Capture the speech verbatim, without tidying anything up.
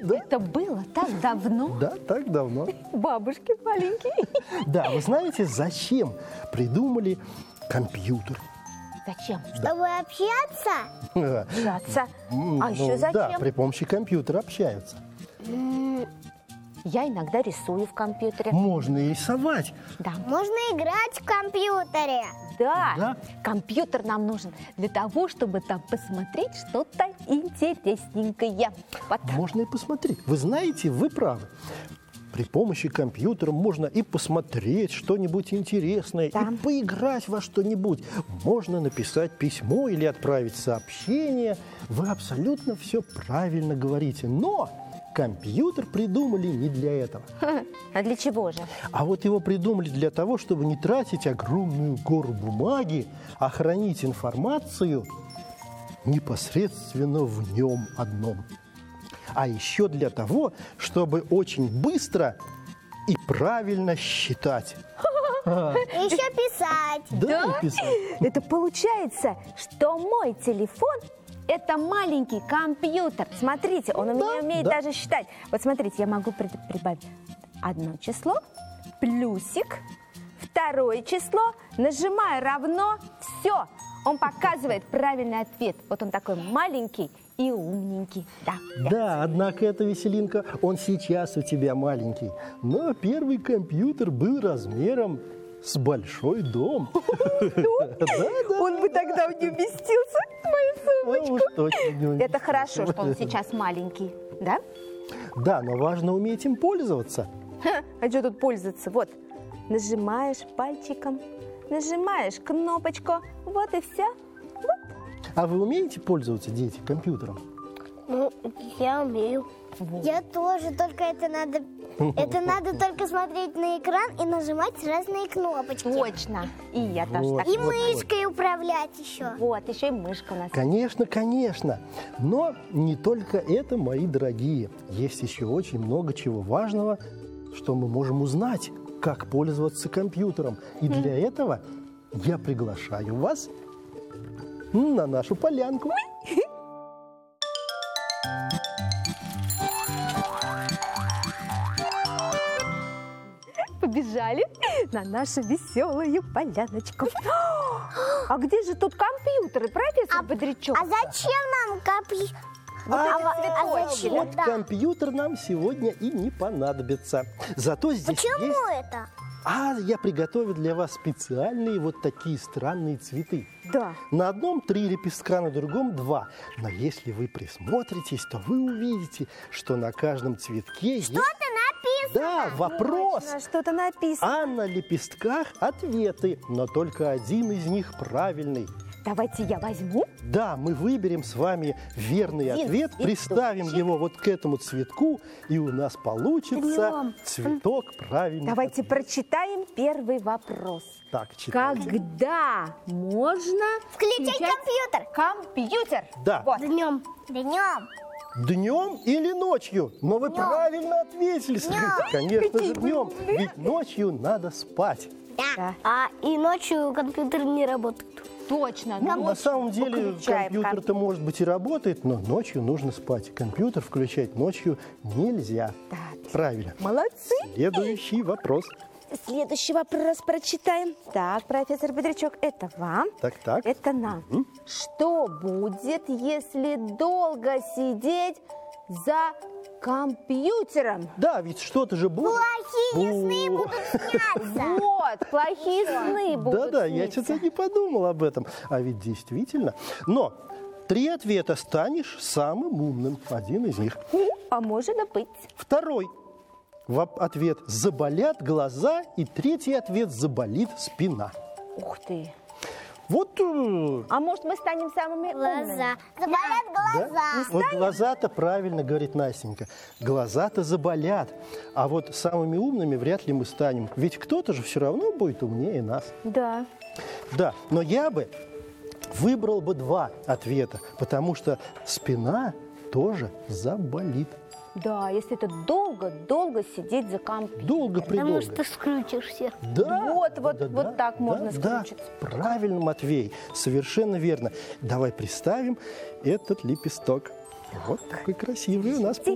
Это было так давно. Да, так давно. Бабушки маленькие. Да, вы знаете, зачем придумали компьютер? Зачем? Чтобы общаться? Общаться. М, А ну, еще зачем? Да, при помощи компьютера общаются. Я иногда рисую в компьютере. Можно и рисовать. Да. Можно играть в компьютере. Да. Да. Компьютер нам нужен для того, чтобы там посмотреть что-то интересненькое. Вот. Можно и посмотреть. Вы знаете, вы правы. При помощи компьютера можно и посмотреть что-нибудь интересное, Да. и поиграть во что-нибудь. Можно написать письмо или отправить сообщение. Вы абсолютно все правильно говорите. Но компьютер придумали не для этого. А для чего же? А вот его придумали для того, чтобы не тратить огромную гору бумаги, а хранить информацию непосредственно в нем одном. А еще для того, чтобы очень быстро и правильно считать. Еще писать. Да, и писать. Это получается, что мой телефон – это маленький компьютер. Смотрите, он у меня умеет да. даже считать. Вот смотрите, я могу при- прибавить одно число, плюсик, второе число, нажимаю равно, все. Он показывает правильный ответ. Вот он такой маленький и умненький. Да. Да, однако эта веселинка, он сейчас у тебя маленький. Но первый компьютер был размером с большой дом. Он бы тогда не уместился в мою Ну, уж точно не умею. Это хорошо, что он сейчас маленький, да? Да, но важно уметь им пользоваться. Ха, а что тут пользоваться? Вот, нажимаешь пальчиком, нажимаешь кнопочку, вот и все. А вы умеете пользоваться, дети, компьютером? Ну, я умею. Я тоже, только это надо, это надо только смотреть на экран и нажимать разные кнопочки. Точно. И я тоже Вот. так. И Вот. мышкой управлять еще. Вот, еще и мышка у нас. Конечно, конечно. Но не только это, мои дорогие. Есть еще очень много чего важного, что мы можем узнать, как пользоваться компьютером. И для этого я приглашаю вас на нашу полянку. Побежали на нашу веселую поляночку. А где же тут компьютеры, профессор Бодрячок? А зачем нам компьютер? Вот эти а цветочки. зачем? Вот Да. компьютер нам сегодня и не понадобится. Зато здесь Почему есть... это? А я приготовил для вас специальные вот такие странные цветы. Да. На одном три лепестка, на другом два. Но если вы присмотритесь, то вы увидите, что на каждом цветке есть... Что-то написано. Да, вопрос. Точно, что-то написано. А на лепестках ответы, но только один из них правильный. Давайте я возьму. Да, мы выберем с вами верный Один ответ, представим цветочек. его вот к этому цветку, и у нас получится Днем. цветок правильный. Давайте прочитаем первый вопрос. Так, читайте. Когда можно Включать компьютер. компьютер? Да. Вот. Днем. Днем. Днем или ночью? Но вы Днем. правильно ответили. Смотрите, конечно же, днем. Ведь ночью надо спать. Да. Да. А и ночью компьютер не работает. Точно. Ну, на ночью самом деле выключаем компьютер-то, может быть, и работает, но ночью нужно спать. Компьютер включать ночью нельзя. Да. Правильно. Молодцы. Следующий вопрос. Следующий вопрос прочитаем. Так, профессор Бодрячок, это вам. Так, так. Это нам. Что будет, если долго сидеть за компьютером? Да, ведь что-то же будет. Плохие сны О. будут сняться. Вот, плохие сны будут Да-да, я сниться. что-то не подумал об этом. А ведь действительно. Но три ответа, станешь самым умным. Один из них. А может быть. Второй Воп- ответ заболят глаза. И третий ответ заболит спина. Ух ты. Вот, э, А может мы станем самыми умными? Глаза. Заболят да? глаза. Вот глаза-то правильно, говорит Настенька. Глаза-то заболят. А вот самыми умными вряд ли мы станем. Ведь кто-то же все равно будет умнее нас. Да. Да, но я бы выбрал бы два ответа, потому что спина тоже заболит. Да, если это долго-долго сидеть за компьютером. Долго-предолго. Потому что скрутишься. Да, Вот, вот, да, вот да, так да, можно да. скручиться. Правильно, Матвей, совершенно верно. Давай представим этот лепесток. Вот такой красивый у нас.